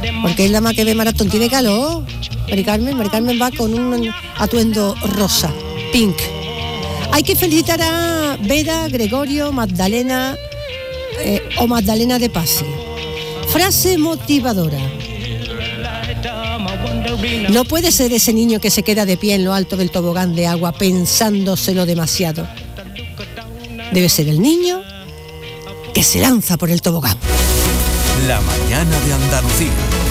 porque es la más que ve maratón. Tiene calor. Mari Carmen va con un atuendo rosa, pink. Hay que felicitar a Vera, Gregorio, Magdalena o Magdalena de Pasi. Frase motivadora. No puede ser ese niño que se queda de pie en lo alto del tobogán de agua pensándoselo demasiado. Debe ser el niño que se lanza por el tobogán. La mañana de Andalucía.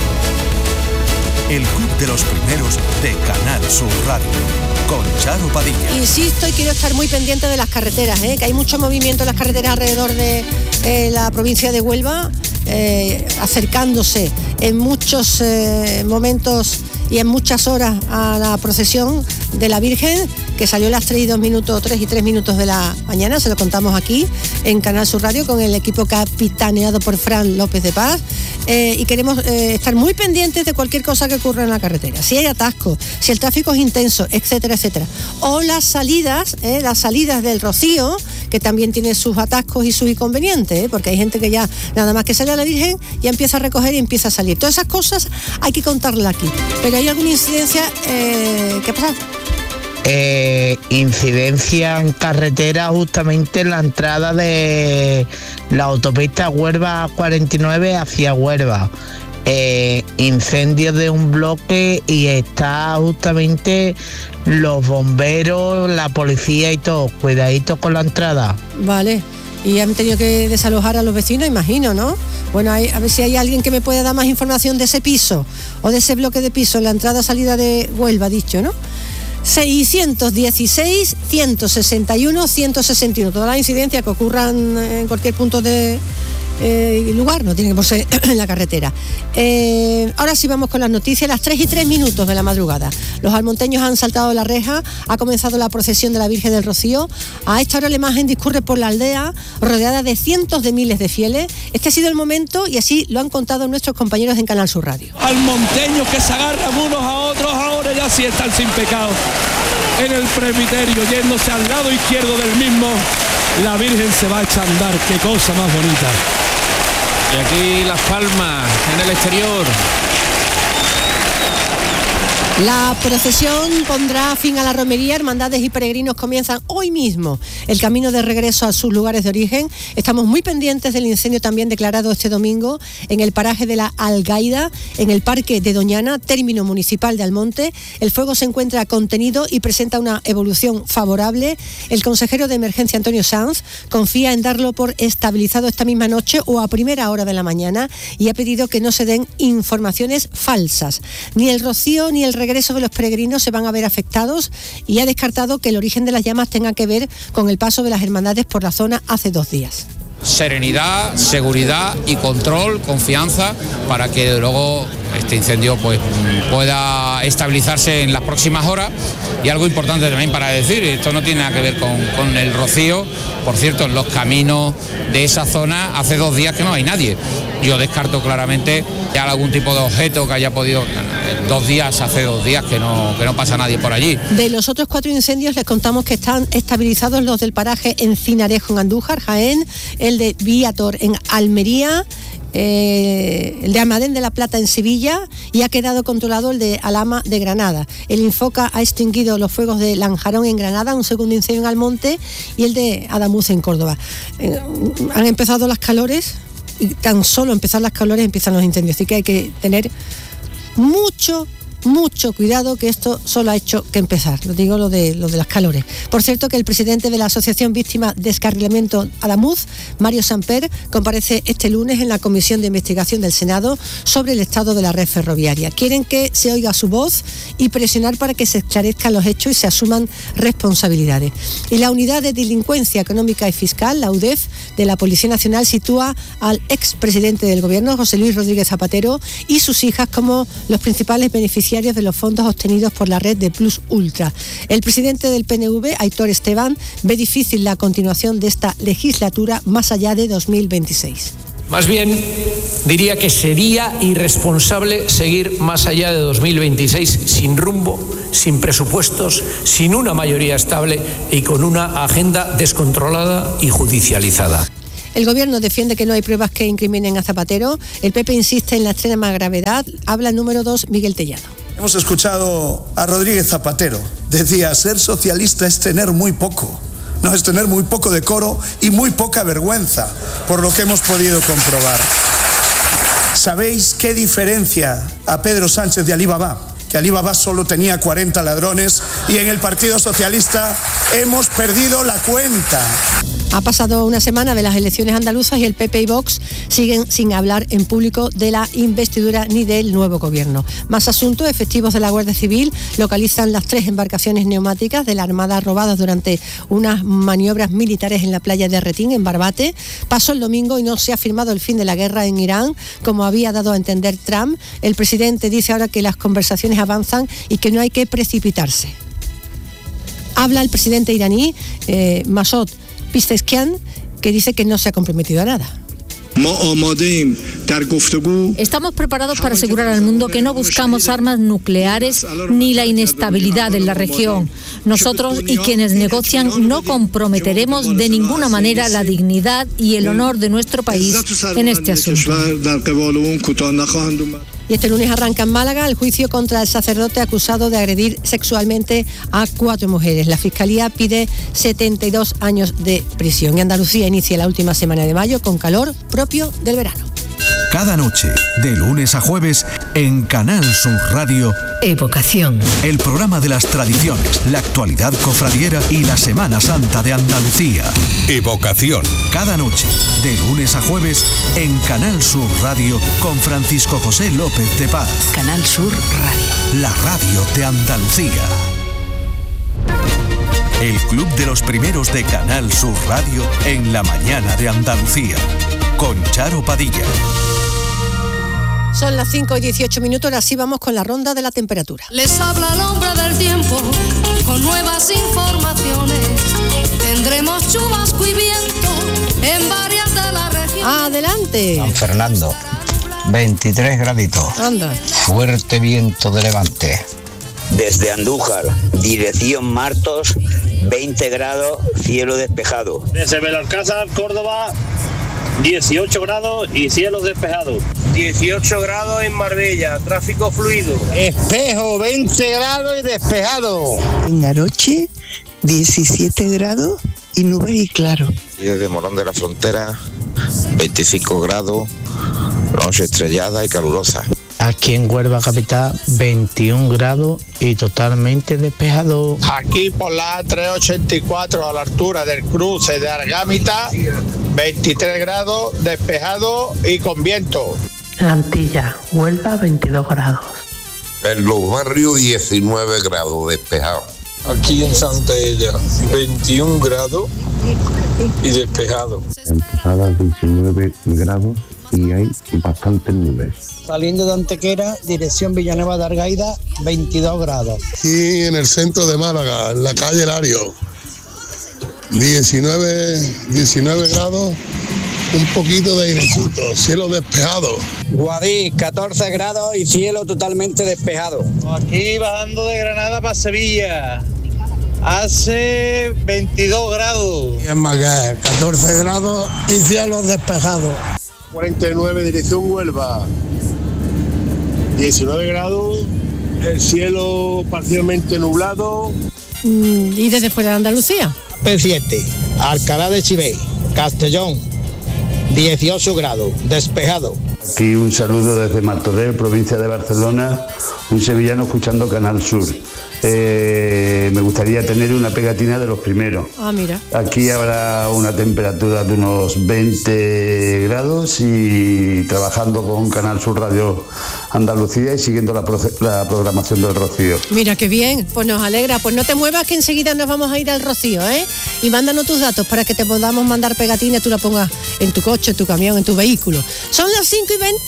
El club de los primeros de Canal Sur Radio. Con Charo Padilla. Insisto y quiero estar muy pendiente de las carreteras, que hay mucho movimiento en las carreteras alrededor de la provincia de Huelva, acercándose en muchos momentos y en muchas horas a la procesión de la Virgen, que salió a las 3 y 3 minutos de la mañana. Se lo contamos aquí en Canal Sur Radio con el equipo capitaneado por Fran López de Paz, y queremos estar muy pendientes de cualquier cosa que ocurra en la carretera, si hay atasco, si el tráfico es intenso, etcétera, etcétera, o las salidas del Rocío, que también tiene sus atascos y sus inconvenientes, porque hay gente que ya nada más que sale a la Virgen ya empieza a recoger y empieza a salir. Todas esas cosas hay que contarlas aquí. Pero hay alguna incidencia, ¿qué ha pasado? Incidencia en carretera justamente en la entrada de la autopista Huelva 49 hacia Huelva. Incendio de un bloque y está justamente los bomberos, la policía y todo. Cuidadito con la entrada. Vale. Y han tenido que desalojar a los vecinos, imagino, ¿no? Bueno, a ver si hay alguien que me pueda dar más información de ese piso o de ese bloque de piso en la entrada-salida de Huelva, dicho, ¿no? 616, 161, 161. Todas las incidencias que ocurran en cualquier punto de lugar, no tiene que ser en la carretera. Ahora sí vamos con las noticias. Las 3 y 3 minutos de la madrugada. Los almonteños han saltado la reja, ha comenzado la procesión de la Virgen del Rocío. A esta hora la imagen discurre por la aldea, rodeada de cientos de miles de fieles. Este ha sido el momento y así lo han contado nuestros compañeros en Canal Sur Radio. Almonteños que se agarran unos a otros, ahora ya sí están sin pecado. En el presbiterio, yéndose al lado izquierdo del mismo, la Virgen se va a echar a andar. Qué cosa más bonita. Y aquí Las Palmas, en el exterior. La procesión pondrá fin a la romería. Hermandades y peregrinos comienzan hoy mismo el camino de regreso a sus lugares de origen. Estamos muy pendientes del incendio también declarado este domingo en el paraje de la Algaida, en el Parque de Doñana, término municipal de Almonte. El fuego se encuentra contenido y presenta una evolución favorable. El consejero de emergencia, Antonio Sanz, confía en darlo por estabilizado esta misma noche o a primera hora de la mañana y ha pedido que no se den informaciones falsas. Ni el rocío ni el regreso de los peregrinos se van a ver afectados y ha descartado que el origen de las llamas tenga que ver con el paso de las hermandades por la zona hace 2 días. Serenidad, seguridad y control, confianza, para que luego este incendio pues pueda estabilizarse en las próximas horas. Y algo importante también para decir, esto no tiene nada que ver con el rocío. Por cierto, en los caminos de esa zona hace 2 días que no hay nadie. Yo descarto claramente que haya algún tipo de objeto que haya podido... hace 2 días que no pasa nadie por allí. De los otros 4 incendios les contamos que están estabilizados los del paraje Encinarejo en Andújar, Jaén, el de Viator en Almería, el de Almadén de la Plata en Sevilla, y ha quedado controlado el de Alhama de Granada. El Infoca ha extinguido los fuegos de Lanjarón en Granada, un segundo incendio en Almonte, y el de Adamuz en Córdoba. Han empezado las calores y tan solo empezar las calores empiezan los incendios, así que hay que tener mucho cuidado, que esto solo ha hecho que empezar. Lo digo lo de las calores. Por cierto, que el presidente de la Asociación Víctimas de Descarrilamiento Adamuz, Mario Samper, comparece este lunes en la Comisión de Investigación del Senado sobre el estado de la red ferroviaria. Quieren que se oiga su voz y presionar para que se esclarezcan los hechos y se asuman responsabilidades. Y la Unidad de Delincuencia Económica y Fiscal, la UDEF, de la Policía Nacional, sitúa al expresidente del Gobierno, José Luis Rodríguez Zapatero, y sus hijas como los principales beneficiarios de los fondos obtenidos por la red de Plus Ultra. El presidente del PNV, Aitor Esteban, ve difícil la continuación de esta legislatura más allá de 2026. Más bien, diría que sería irresponsable seguir más allá de 2026 sin rumbo, sin presupuestos, sin una mayoría estable y con una agenda descontrolada y judicializada. El gobierno defiende que no hay pruebas que incriminen a Zapatero. El PP insiste en la extrema gravedad. Habla el número 2, Miguel Tellado. Hemos escuchado a Rodríguez Zapatero. Decía, ser socialista es tener muy poco. No, es tener muy poco decoro y muy poca vergüenza, por lo que hemos podido comprobar. ¿Sabéis qué diferencia a Pedro Sánchez de Alí Baba? Que Alí Baba solo tenía 40 ladrones y en el Partido Socialista hemos perdido la cuenta. Ha pasado una semana de las elecciones andaluzas y el PP y Vox siguen sin hablar en público de la investidura ni del nuevo gobierno. Más asuntos, efectivos de la Guardia Civil localizan las 3 embarcaciones neumáticas de la Armada robadas durante unas maniobras militares en la playa de Retín, en Barbate. Pasó el domingo y no se ha firmado el fin de la guerra en Irán, como había dado a entender Trump. El presidente dice ahora que las conversaciones avanzan y que no hay que precipitarse. Habla el presidente iraní, Masoud Pezeshkian, que dice que no se ha comprometido a nada. Estamos preparados para asegurar al mundo que no buscamos armas nucleares ni la inestabilidad en la región. Nosotros y quienes negocian no comprometeremos de ninguna manera la dignidad y el honor de nuestro país en este asunto. Y este lunes arranca en Málaga el juicio contra el sacerdote acusado de agredir sexualmente a 4 mujeres. La Fiscalía pide 72 años de prisión. Y Andalucía inicia la última semana de mayo con calor propio del verano. Cada noche, de lunes a jueves, en Canal Sur Radio, Evocación. el programa de las tradiciones, la actualidad cofradiera y la Semana Santa de Andalucía. Evocación. Cada noche, de lunes a jueves, en Canal Sur Radio, con Francisco José López de Paz. Canal Sur Radio. La radio de Andalucía. El Club de los Primeros de Canal Sur Radio en la mañana de Andalucía. Con Charo Padilla. Son las 5:18, ahora sí vamos con la ronda de la temperatura. Les habla el hombre del tiempo con nuevas informaciones. Tendremos chubasco y viento en varias de las regiones. Adelante. San Fernando, 23 graditos. Anda. Fuerte viento de levante. Desde Andújar, dirección Martos, 20 grados, cielo despejado. Desde Belalcázar, Córdoba, 18 grados y cielos despejados. 18 grados en Marbella, tráfico fluido. Espejo, 20 grados y despejado. En Aroche, 17 grados y nubes y claro. Desde Morón de la Frontera, 25 grados, noche estrellada y calurosa. Aquí en Huelva capital, 21 grados y totalmente despejado. Aquí por la A384 a la altura del cruce de Argámita, 23 grados, despejado y con viento. La Antilla, Huelva, 22 grados. En los barrios, 19 grados, despejado. Aquí en Santa Ella, 21 grados y despejado. En Posada, 19 grados y hay bastantes nubes. Saliendo de Antequera, dirección Villanueva de Argaida, 22 grados. Aquí en el centro de Málaga, en la calle Lario, 19 grados, un poquito de airecito, cielo despejado. Guadix, 14 grados y cielo totalmente despejado. Aquí bajando de Granada para Sevilla, hace 22 grados. Y en Maguer, 14 grados y cielo despejado. 49, dirección Huelva, 19 grados, el cielo parcialmente nublado. ¿Y desde fuera de Andalucía? P7, Alcalá de Chivey, Castellón, 18 grados, despejado. Aquí un saludo desde Martorell, provincia de Barcelona, un sevillano escuchando Canal Sur. Me gustaría tener una pegatina de los primeros. Ah, mira. Aquí habrá una temperatura de unos 20 grados y trabajando con Canal Sur Radio Andalucía y siguiendo la programación del Rocío. Mira, qué bien, pues nos alegra. Pues no te muevas que enseguida nos vamos a ir al Rocío, ¿eh? Y mándanos tus datos para que te podamos mandar pegatina y tú la pongas en tu coche, en tu camión, en tu vehículo. Son las 5:20.